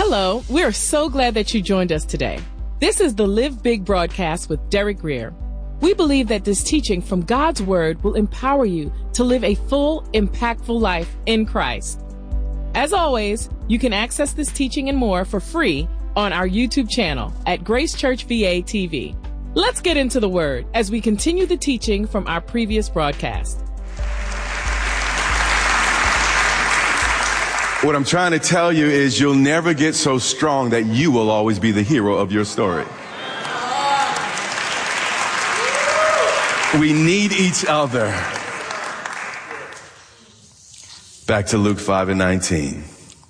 Hello, we're so glad that you joined us today. This is the Live Big broadcast with Derek Greer. We believe that this teaching from God's Word will empower you to live a full, impactful life in Christ. As always, you can access this teaching and more for free on our YouTube channel at Grace Church VA TV. Let's get into the Word as we continue the teaching from our previous broadcast. What I'm trying to tell you is you'll never get so strong that you will always be the hero of your story. We need each other. Back to Luke 5:19.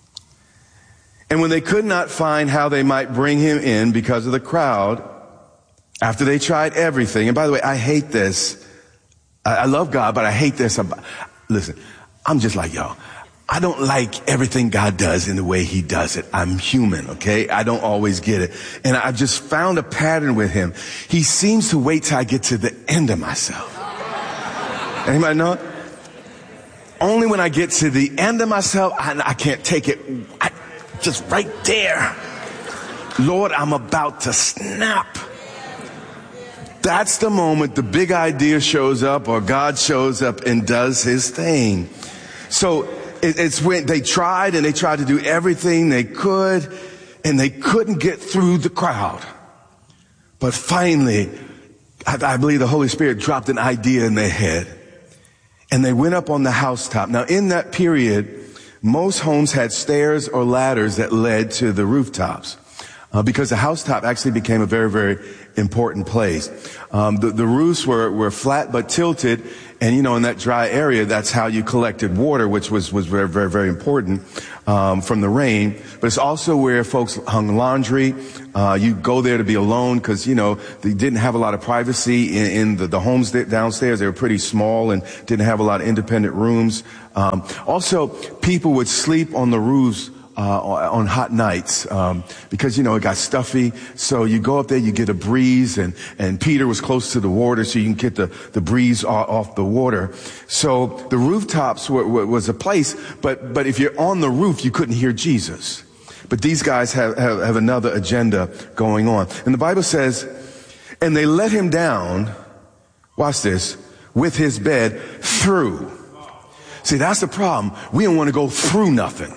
And when they could not find how they might bring him in because of the crowd, after they tried everything, and by the way, I hate this. I love God, but I hate this. Listen, I'm just like y'all. I don't like everything God does in the way he does it. I'm human, okay? I don't always get it. And I've just found a pattern with him. He seems to wait till I get to the end of myself. Anybody know it? Only when I get to the end of myself, I can't take it. Just right there. Lord, I'm about to snap. That's the moment the big idea shows up or God shows up and does his thing. So it's when they tried to do everything they could and they couldn't get through the crowd. But finally, I believe the Holy Spirit dropped an idea in their head and they went up on the housetop. Now in that period, most homes had stairs or ladders that led to the rooftops. Because the housetop actually became a very, very important place. The roofs were flat but tilted, and in that dry area, that's how you collected water, which was very, very, very important from the rain. But it's also where folks hung laundry. You go there to be alone because they didn't have a lot of privacy in the homes downstairs. They were pretty small and didn't have a lot of independent rooms. Also, people would sleep on the roofs on hot nights, because, it got stuffy. So you go up there, you get a breeze, and Peter was close to the water, so you can get the breeze off the water. So the rooftops was a place, but if you're on the roof, you couldn't hear Jesus. But these guys have another agenda going on. And the Bible says, and they let him down, watch this, with his bed through. See, that's the problem. We don't want to go through nothing.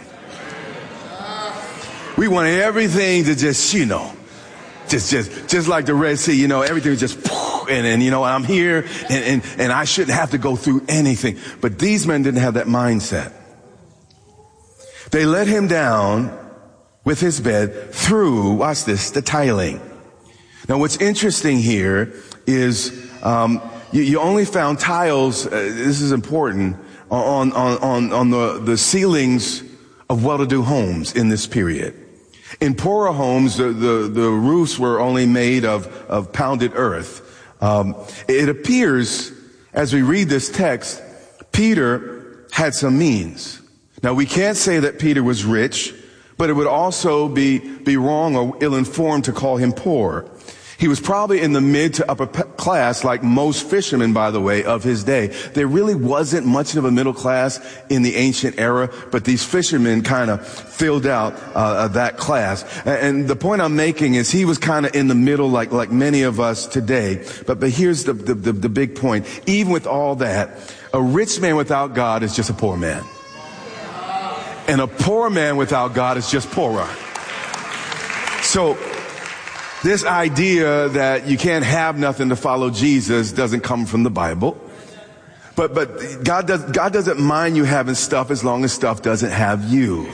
We want everything to just like the Red Sea, everything just, and I'm here and I shouldn't have to go through anything. But these men didn't have that mindset. They let him down with his bed through, watch this, the tiling. Now what's interesting here is, you only found tiles, this is important, on the ceilings of well-to-do homes in this period. In poorer homes, the roofs were only made of pounded earth. It appears, as we read this text, Peter had some means. Now, we can't say that Peter was rich, but it would also be wrong or ill-informed to call him poor. He was probably in the mid to upper class, like most fishermen, by the way, of his day. There really wasn't much of a middle class in the ancient era, but these fishermen kind of filled out that class. And the point I'm making is he was kind of in the middle, like many of us today. But here's the big point. Even with all that, a rich man without God is just a poor man. And a poor man without God is just poorer. So this idea that you can't have nothing to follow Jesus doesn't come from the Bible. But God doesn't mind you having stuff as long as stuff doesn't have you.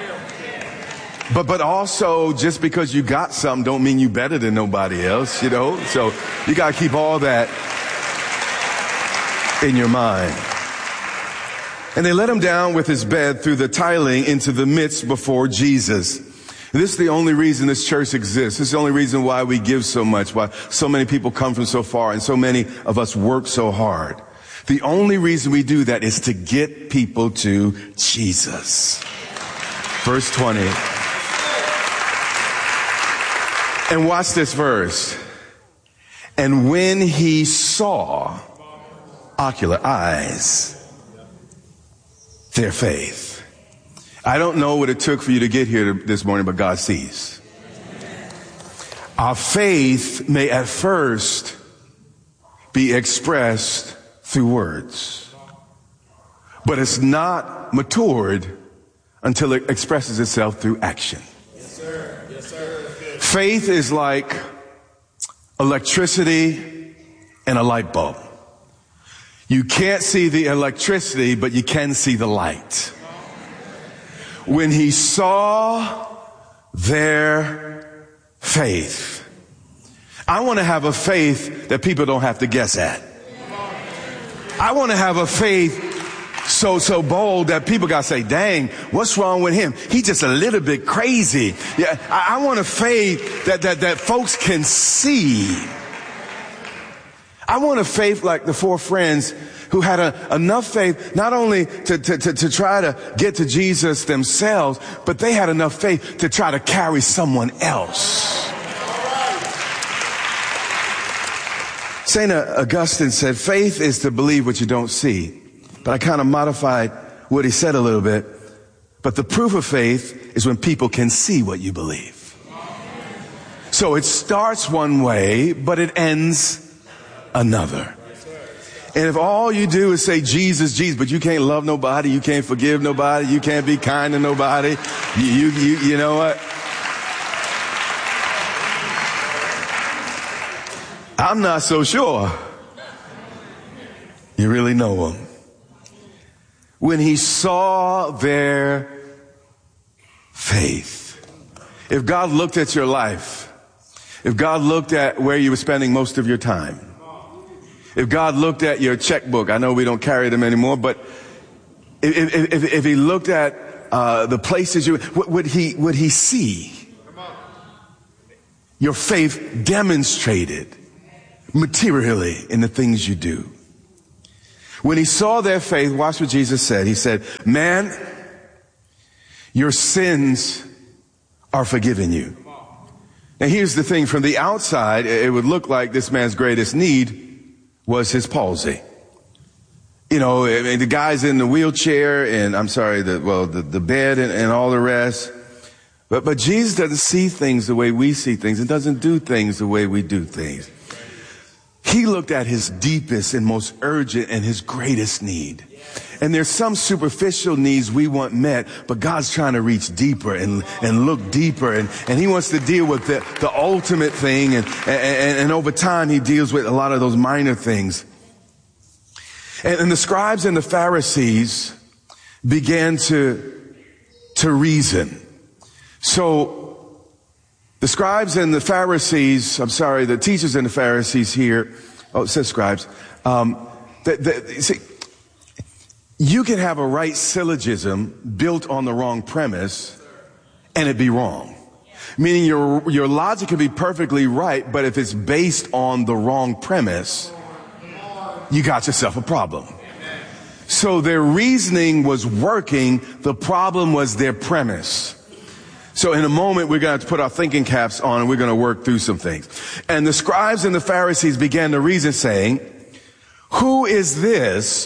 But also, just because you got something don't mean you better than nobody else, So you got to keep all that in your mind. And they let him down with his bed through the tiling into the midst before Jesus. This is the only reason this church exists. This is the only reason why we give so much, why so many people come from so far, and so many of us work so hard. The only reason we do that is to get people to Jesus. Verse 20. And watch this verse. And when he saw, ocular eyes, their faith. I don't know what it took for you to get here this morning, but God sees. Our faith may at first be expressed through words, but it's not matured until it expresses itself through action. Yes, sir. Yes, sir. Faith is like electricity and a light bulb. You can't see the electricity, but you can see the light. When he saw their faith, I want to have a faith that people don't have to guess at. I want to have a faith so bold that people got to say, dang, what's wrong with him? He's just a little bit crazy. Yeah, I want a faith that folks can see. I want a faith like the four friends who had enough faith not only to try to get to Jesus themselves, but they had enough faith to try to carry someone else. St. Augustine said, faith is to believe what you don't see. But I kind of modified what he said a little bit. But the proof of faith is when people can see what you believe. So it starts one way, but it ends another. And if all you do is say Jesus, Jesus, but you can't love nobody, you can't forgive nobody, you can't be kind to nobody, you know what? I'm not so sure you really know him. When he saw their faith, if God looked at your life, if God looked at where you were spending most of your time, if God looked at your checkbook, I know we don't carry them anymore, but if he looked at the places would he see your faith demonstrated materially in the things you do? When he saw their faith, watch what Jesus said. He said, man, your sins are forgiven you. Now here's the thing, from the outside, it would look like this man's greatest need was his palsy. You know, I mean, the guy's in the wheelchair and the bed and all the rest. But Jesus doesn't see things the way we see things and doesn't do things the way we do things. He looked at his deepest and most urgent and his greatest need. And there's some superficial needs we want met, but God's trying to reach deeper and look deeper. And he wants to deal with the ultimate thing. And over time, he deals with a lot of those minor things. And the scribes and the Pharisees began to reason. So the scribes and the Pharisees, the teachers and the Pharisees here, it says scribes, see, you can have a right syllogism built on the wrong premise and it be wrong. Meaning your logic can be perfectly right, but if it's based on the wrong premise, you got yourself a problem. So their reasoning was working, the problem was their premise. So in a moment, we're going to put our thinking caps on and we're going to work through some things. And the scribes and the Pharisees began to reason, saying, who is this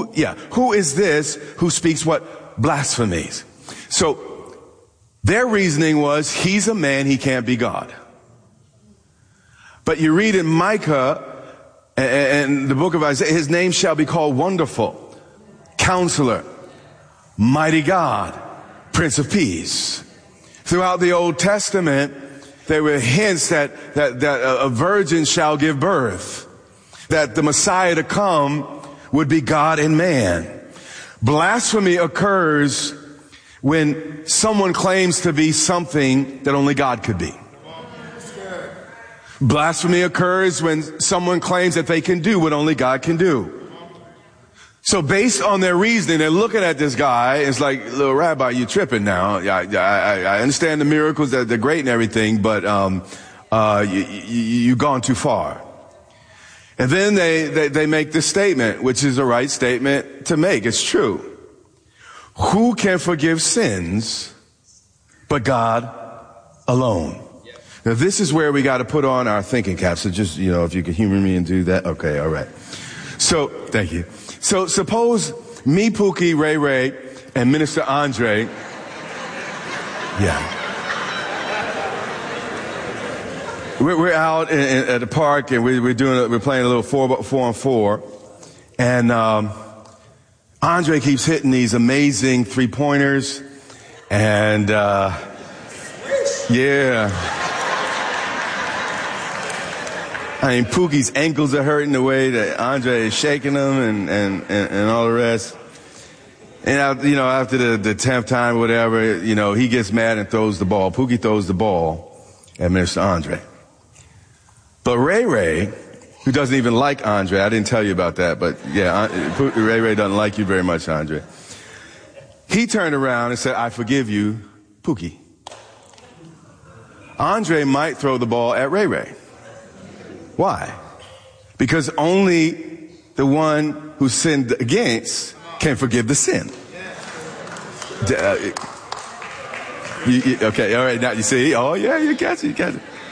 who speaks what? Blasphemies. So their reasoning was, he's a man, he can't be God. But you read in Micah and the book of Isaiah, his name shall be called Wonderful, Counselor, Mighty God, Prince of Peace. Throughout the Old Testament, there were hints that a virgin shall give birth, that the Messiah to come would be God and man. Blasphemy occurs when someone claims to be something that only God could be. Blasphemy occurs when someone claims that they can do what only God can do. So based on their reasoning, they're looking at this guy. It's like, little rabbi, you tripping now. I understand the miracles, that they're great and everything, but you've gone too far. And then they make this statement, which is the right statement to make. It's true. Who can forgive sins but God alone? Now this is where we got to put on our thinking caps. So just, if you could humor me and do that. Okay, all right. So, thank you. So suppose me, Pookie, Ray, and Minister Andre Yeah. We're out at the park, and we're playing a little 4-on-4, and Andre keeps hitting these amazing 3-pointers, and yeah. I mean, Pookie's ankles are hurting the way that Andre is shaking them, and all the rest. And after the 10th time or whatever, he gets mad and throws the ball. Pookie throws the ball at Mr. Andre. But Ray Ray, who doesn't even like Andre, I didn't tell you about that, but yeah, Ray Ray doesn't like you very much, Andre. He turned around and said, "I forgive you, Pookie." Andre might throw the ball at Ray Ray. Why? Because only the one who sinned against can forgive the sin. Okay, all right, now you see, oh yeah, you catch it.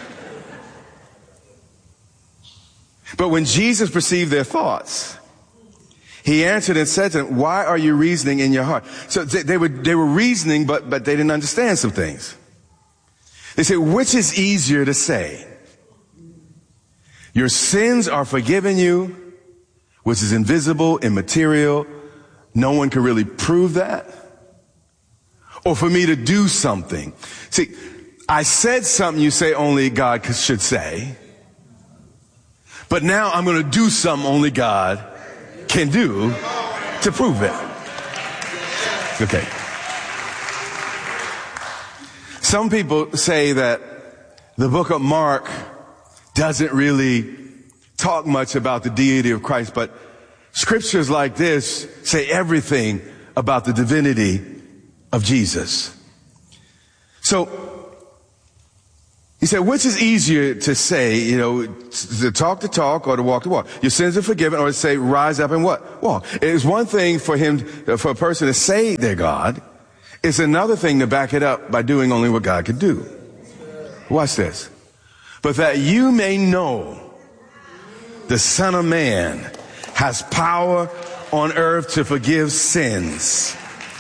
But when Jesus perceived their thoughts, he answered and said to them, "Why are you reasoning in your heart?" So they were reasoning, but they didn't understand some things. They said, which is easier to say? Your sins are forgiven you, which is invisible, immaterial. No one can really prove that. Or for me to do something. See, I said something you say only God should say. But now I'm going to do something only God can do to prove it. Okay. Some people say that the book of Mark doesn't really talk much about the deity of Christ, but scriptures like this say everything about the divinity of Jesus. So, he said, which is easier to say, to talk the talk or to walk the walk? Your sins are forgiven, or to say, rise up and what? Walk. It's one thing for a person to say they're God. It's another thing to back it up by doing only what God could do. Watch this. But that you may know the Son of Man has power on earth to forgive sins.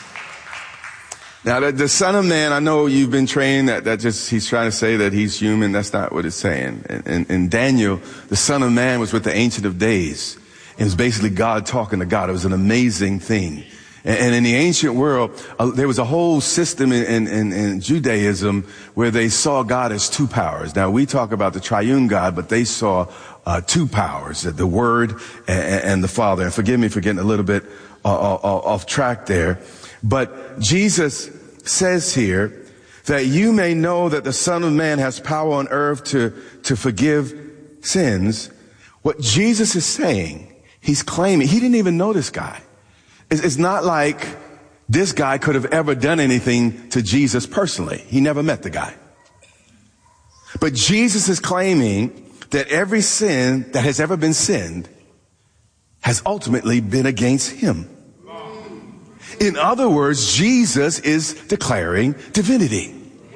Now, the Son of Man, I know you've been trained that he's trying to say that he's human. That's not what it's saying. In Daniel, the Son of Man was with the Ancient of Days. It was basically God talking to God. It was an amazing thing. And in the ancient world, there was a whole system in Judaism where they saw God as two powers. Now, we talk about the triune God, but they saw two powers, the Word and the Father. And forgive me for getting a little bit off track there. But Jesus says here that you may know that the Son of Man has power on earth to forgive sins. What Jesus is saying, he's claiming, he didn't even know this guy. It's not like this guy could have ever done anything to Jesus personally. He never met the guy. But Jesus is claiming that every sin that has ever been sinned has ultimately been against him. In other words, Jesus is declaring divinity.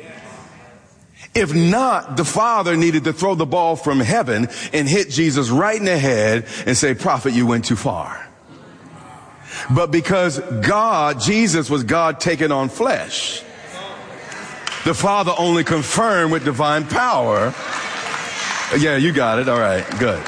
If not, the Father needed to throw the ball from heaven and hit Jesus right in the head and say, "Prophet, you went too far." But because Jesus was God taking on flesh, the Father only confirmed with divine power. Yeah, you got it. All right, good.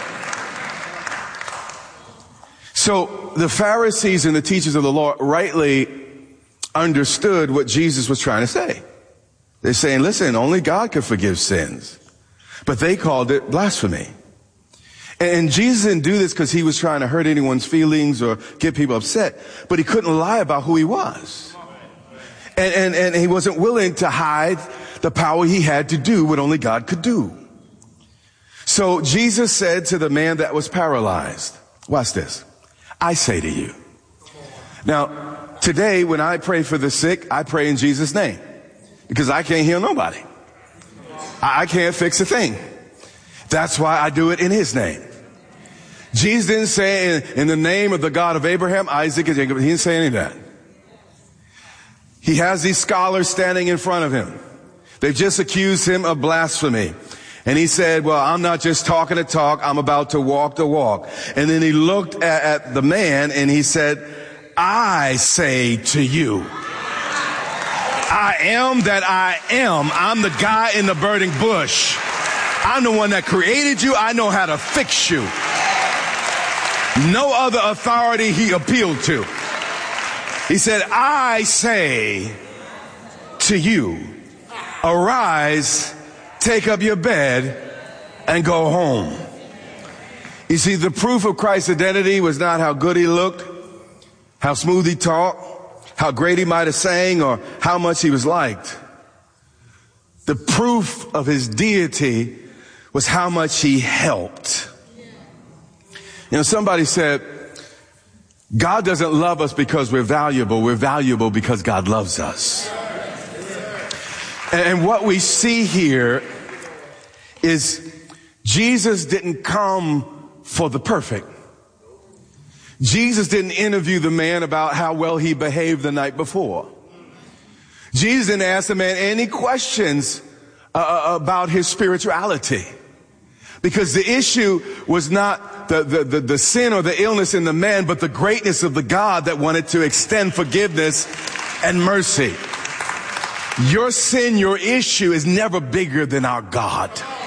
So the Pharisees and the teachers of the law rightly understood what Jesus was trying to say. They're saying, listen, only God can forgive sins. But they called it blasphemy. And Jesus didn't do this because he was trying to hurt anyone's feelings or get people upset, but he couldn't lie about who he was. And he wasn't willing to hide the power he had to do what only God could do. So Jesus said to the man that was paralyzed, watch this, I say to you. Now, today when I pray for the sick, I pray in Jesus' name because I can't heal nobody. I can't fix a thing. That's why I do it in his name. Jesus didn't say in the name of the God of Abraham, Isaac, and Jacob. He didn't say any of that. He has these scholars standing in front of him. They've just accused him of blasphemy. And he said, well, I'm not just talking the talk, I'm about to walk the walk. And then he looked at the man and he said, I say to you. I am that I am. I'm the guy in the burning bush. I'm the one that created you. I know how to fix you. No other authority he appealed to. He said, I say to you, arise, take up your bed, and go home. You see, the proof of Christ's identity was not how good he looked, how smooth he talked, how great he might have sang, or how much he was liked. The proof of his deity was how much he helped. You know, somebody said, God doesn't love us because we're valuable. We're valuable because God loves us. And what we see here is Jesus didn't come for the perfect. Jesus didn't interview the man about how well he behaved the night before. Jesus didn't ask the man any questions about his spirituality. Because the issue was not the sin or the illness in the man, but the greatness of the God that wanted to extend forgiveness and mercy. Your sin, your issue is never bigger than our God.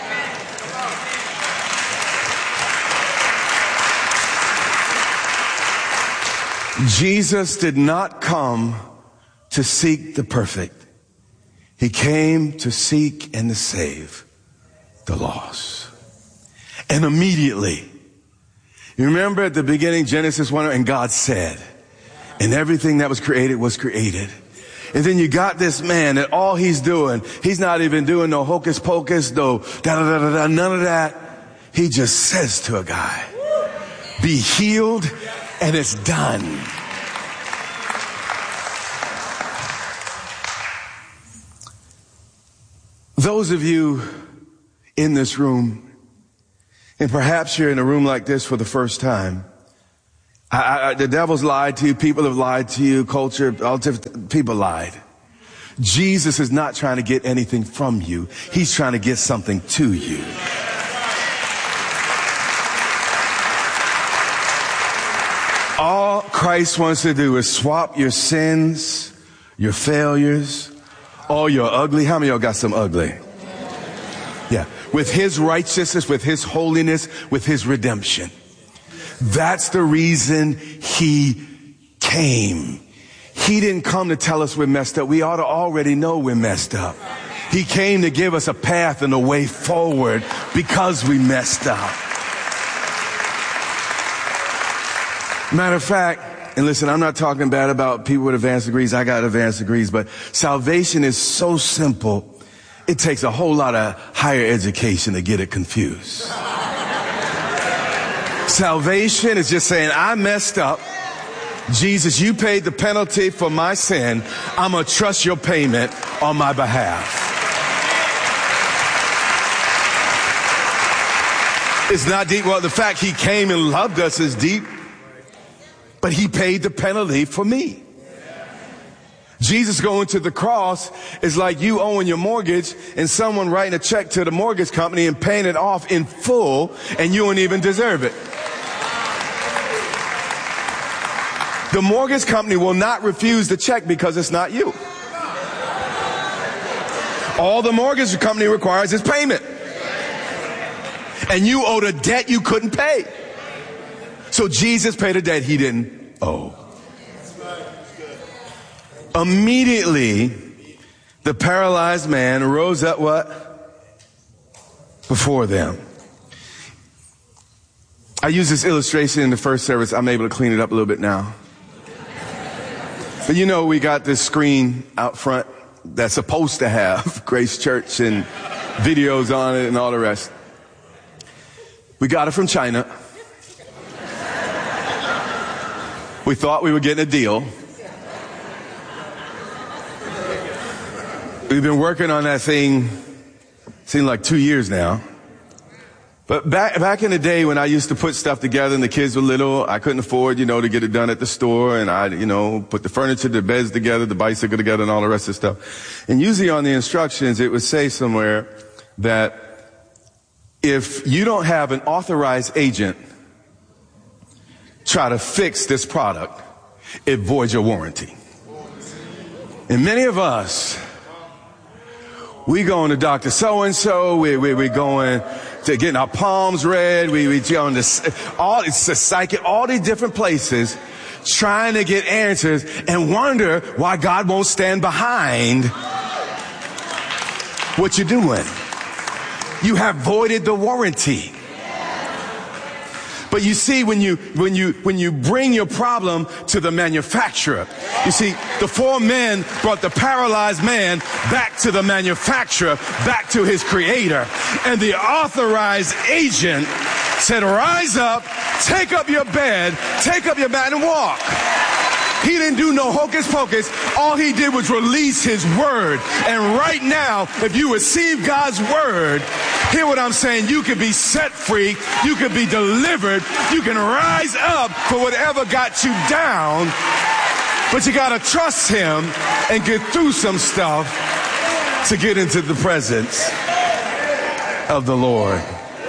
Jesus did not come to seek the perfect. He came to seek and to save the lost. And immediately, you remember at the beginning, Genesis 1, and God said, and everything that was created was created. And then you got this man that all he's doing, he's not even doing no hocus pocus, no da-da-da-da-da, none of that. He just says to a guy, be healed, and it's done. Those of you in this room, and perhaps you're in a room like this for the first time, the devil's lied to you, people have lied to you, culture, all different people lied. Jesus is not trying to get anything from you. He's trying to get something to you. All Christ wants to do is swap your sins, your failures, all your ugly. How many of y'all got some ugly? Yeah. With his righteousness, with his holiness, with his redemption. That's the reason he came. He didn't come to tell us we're messed up. We ought to already know we're messed up. He came to give us a path and a way forward because we messed up. Matter of fact, and listen, I'm not talking bad about people with advanced degrees. I got advanced degrees, but salvation is so simple. It takes a whole lot of higher education to get it confused. Salvation is just saying, I messed up. Jesus, you paid the penalty for my sin. I'm going to trust your payment on my behalf. It's not deep. Well, the fact he came and loved us is deep. But he paid the penalty for me. Jesus going to the cross is like you owing your mortgage and someone writing a check to the mortgage company and paying it off in full, and you don't even deserve it. The mortgage company will not refuse the check because it's not you. All the mortgage company requires is payment. And you owed a debt you couldn't pay. So Jesus paid a debt he didn't owe. Immediately, the paralyzed man rose up what? Before them. I used this illustration in the first service. I'm able to clean it up a little bit now. But you know, we got this screen out front that's supposed to have Grace Church and videos on it and all the rest. We got it from China. We thought we were getting a deal. We've been working on that thing, seemed like 2 years now. But back in the day when I used to put stuff together and the kids were little, I couldn't afford, to get it done at the store. And I, put the furniture, the beds together, the bicycle together, and all the rest of the stuff. And usually on the instructions, it would say somewhere that if you don't have an authorized agent try to fix this product, it voids your warranty. And many of us, we going to Dr. So-and-so, we going to getting our palms read, we going to it's a psychic, all these different places, trying to get answers and wonder why God won't stand behind what you're doing. You have voided the warranty. But you see, when you bring your problem to the manufacturer, you see, the 4 men brought the paralyzed man back to the manufacturer, back to his creator. And the authorized agent said, rise up, take up your bed, take up your mat and walk. He didn't do no hocus pocus. All he did was release his word. And right now, if you receive God's word, hear what I'm saying. You can be set free. You can be delivered. You can rise up for whatever got you down. But you got to trust him and get through some stuff to get into the presence of the Lord.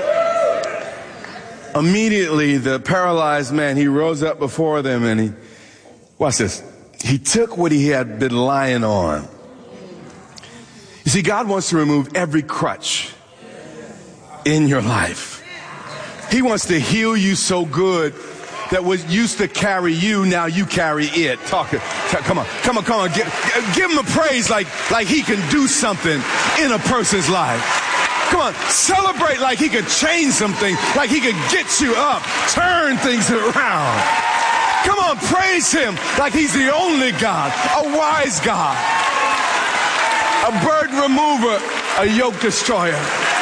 Immediately, the paralyzed man, he rose up before them and watch this. He took what he had been lying on. You see, God wants to remove every crutch in your life. He wants to heal you so good that what used to carry you, now you carry it. Come on. Give him a praise like he can do something in a person's life. Come on, celebrate like he could change something, like he could get you up, turn things around. Come on, praise him like he's the only God, a wise God, a burden remover, a yoke destroyer,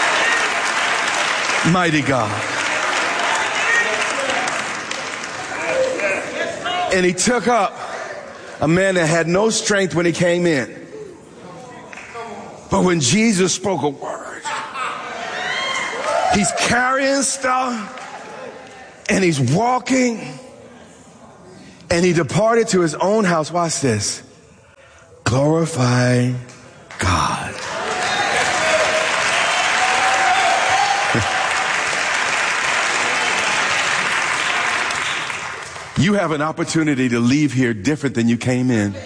mighty God. And he took up a man that had no strength when he came in. But when Jesus spoke a word, he's carrying stuff and he's walking. And he departed to his own house. Watch this. Glorify God. You have an opportunity to leave here different than you came in.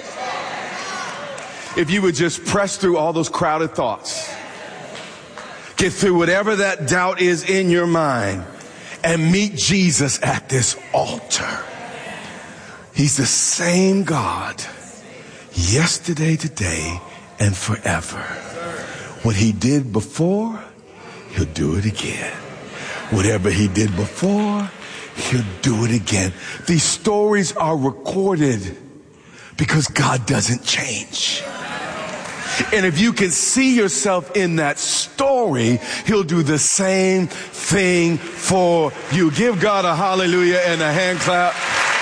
If you would just press through all those crowded thoughts, get through whatever that doubt is in your mind, and meet Jesus at this altar. He's the same God yesterday, today, and forever. What he did before, he'll do it again. Whatever he did before, he'll do it again. These stories are recorded because God doesn't change. And if you can see yourself in that story, he'll do the same thing for you. Give God a hallelujah and a hand clap.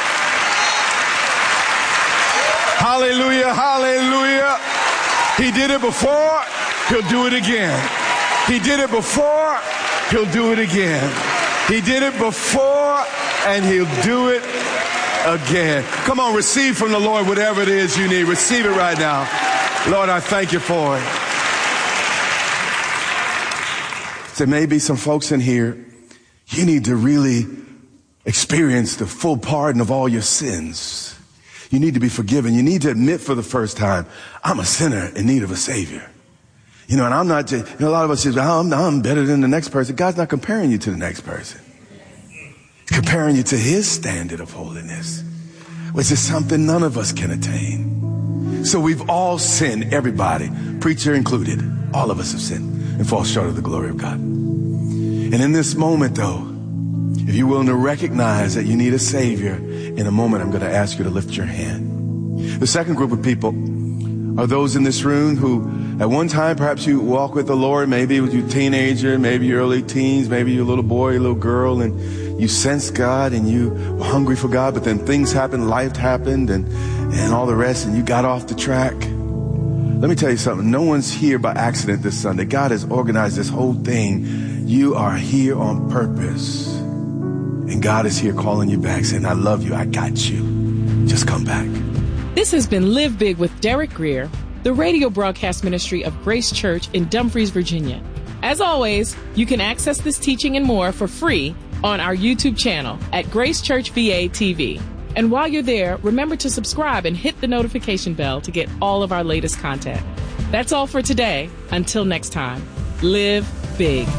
Hallelujah, hallelujah. He did it before, he'll do it again. He did it before, he'll do it again. He did it before, and he'll do it again. Come on, receive from the Lord whatever it is you need. Receive it right now. Lord, I thank you for it. There may be some folks in here, you need to really experience the full pardon of all your sins. You need to be forgiven. You need to admit for the first time, I'm a sinner in need of a savior. And I'm not just, a lot of us say, I'm better than the next person. God's not comparing you to the next person. He's comparing you to his standard of holiness, which is something none of us can attain. So we've all sinned, everybody, preacher included. All of us have sinned and fall short of the glory of God. And in this moment, though, if you're willing to recognize that you need a savior, in a moment, I'm going to ask you to lift your hand. The second group of people are those in this room who at one time, perhaps you walk with the Lord, maybe with your teenager, maybe your early teens, maybe you're a little boy, a little girl, and you sensed God and you were hungry for God, but then things happened, life happened, and all the rest, and you got off the track. Let me tell you something. No one's here by accident this Sunday. God has organized this whole thing. You are here on purpose. And God is here calling you back, saying, I love you. I got you. Just come back. This has been Live Big with Derek Grier, the radio broadcast ministry of Grace Church in Dumfries, Virginia. As always, you can access this teaching and more for free on our YouTube channel at Grace Church VA TV. And while you're there, remember to subscribe and hit the notification bell to get all of our latest content. That's all for today. Until next time, live big.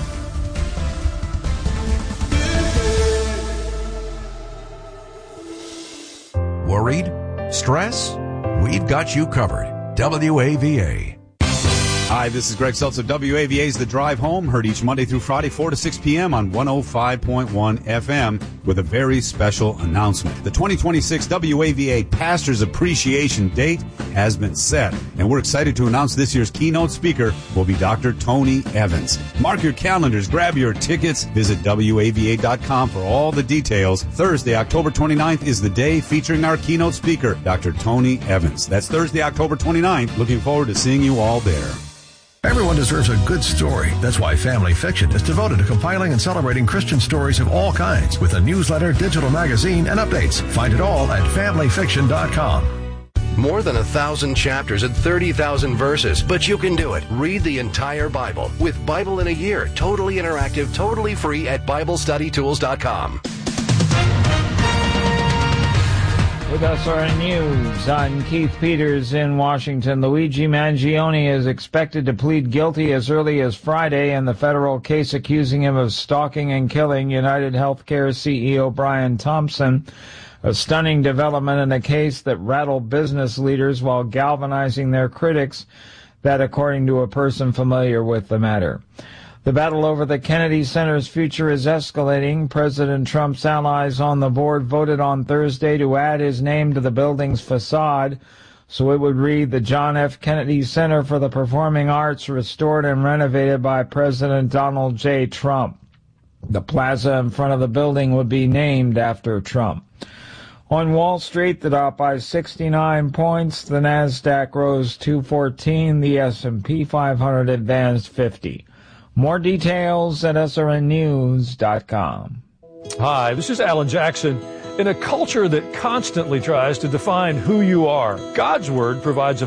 Worried? Stress? We've got you covered. WAVA. Hi, this is Greg Seltzer. WAVA's The Drive Home, heard each Monday through Friday, 4 to 6 p.m. on 105.1 FM with a very special announcement. The 2026 WAVA Pastors Appreciation Date has been set, and we're excited to announce this year's keynote speaker will be Dr. Tony Evans. Mark your calendars, grab your tickets, visit WAVA.com for all the details. Thursday, October 29th is the day featuring our keynote speaker, Dr. Tony Evans. That's Thursday, October 29th. Looking forward to seeing you all there. Everyone deserves a good story. That's why Family Fiction is devoted to compiling and celebrating Christian stories of all kinds with a newsletter, digital magazine, and updates. Find it all at FamilyFiction.com. More than 1,000 chapters and 30,000 verses, but you can do it. Read the entire Bible with Bible in a Year, totally interactive, totally free at BibleStudyTools.com. With SRN News, I'm Keith Peters in Washington. Luigi Mangione is expected to plead guilty as early as Friday in the federal case accusing him of stalking and killing United Healthcare CEO Brian Thompson, a stunning development in a case that rattled business leaders while galvanizing their critics, that according to a person familiar with the matter. The battle over the Kennedy Center's future is escalating. President Trump's allies on the board voted on Thursday to add his name to the building's facade, so it would read the John F. Kennedy Center for the Performing Arts, restored and renovated by President Donald J. Trump. The plaza in front of the building would be named after Trump. On Wall Street, the Dow by 69 points, the Nasdaq rose 214, the S&P 500 advanced 50. More details at srnnews.com. Hi, this is Alan Jackson. In a culture that constantly tries to define who you are, God's Word provides a